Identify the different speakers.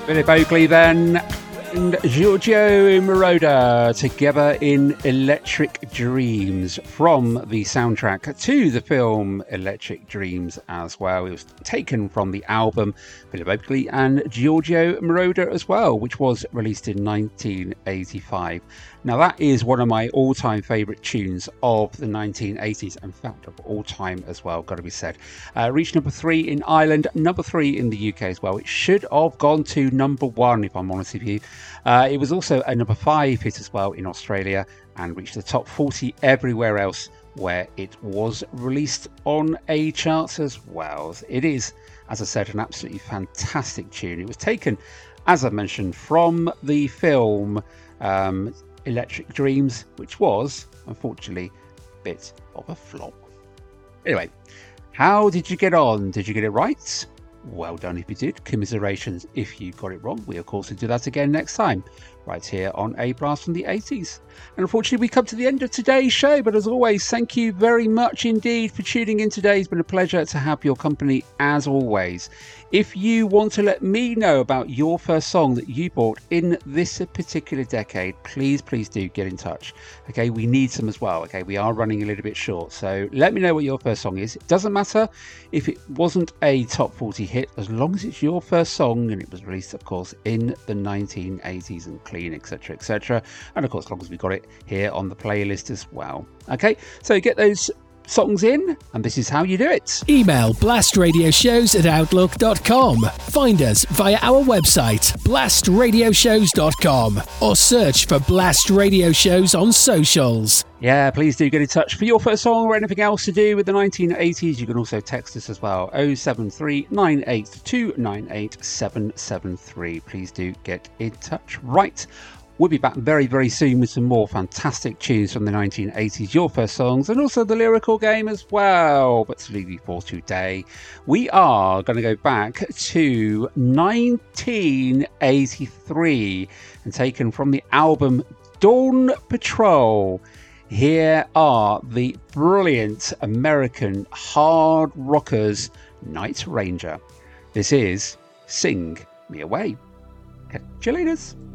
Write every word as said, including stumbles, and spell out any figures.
Speaker 1: Philip Oakley then, and Giorgio Moroder together in Electric Dreams from the soundtrack to the film Electric Dreams as well. It was taken from the album Philip Oakley and Giorgio Moroder as well, which was released in nineteen eighty-five. Now that is one of my all-time favourite tunes of the nineteen eighties, in fact of all time as well, got to be said. Uh, reached number three in Ireland, number three in the U K as well. It should have gone to number one if I'm honest with you. Uh, it was also a number five hit as well in Australia and reached the top forty everywhere else where it was released on a chart as well. It is, as I said, an absolutely fantastic tune. It was taken, as I mentioned, from the film um, Electric Dreams, which was, unfortunately, a bit of a flop. Anyway, how did you get on? Did you get it right? Well done if you did. Commiserations if you got it wrong. We, of course, will do that again next time, right here on A Blast from the eighties. And unfortunately, we come to the end of today's show. But as always, thank you very much indeed for tuning in today. It's been a pleasure to have your company as always. If you want to let me know about your first song that you bought in this particular decade, please, please do get in touch. Okay, we need some as well. Okay, we are running a little bit short. So let me know what your first song is. It doesn't matter if it wasn't a top forty hit, as long as it's your first song and it was released, of course, in the nineteen eighties and clean, et cetera, et cetera. And of course, as long as we got it here on the playlist as well. Okay, so get those songs in, and this is how you do it.
Speaker 2: Email blastradioshows at outlook dot com. Find us via our website blast radio shows dot com or search for Blast Radio Shows on socials.
Speaker 1: Yeah, please do get in touch for your first song or anything else to do with the nineteen eighties. You can also text us as well, oh seven three nine eight two nine eight seven seven three. Please do get in touch. Right, we'll be back very, very soon with some more fantastic tunes from the nineteen eighties, your first songs, and also the lyrical game as well. But to leave you for today, we are going to go back to nineteen eighty-three and taken from the album Dawn Patrol. Here are the brilliant American hard rockers Night Ranger. This is Sing Me Away. Catch you later.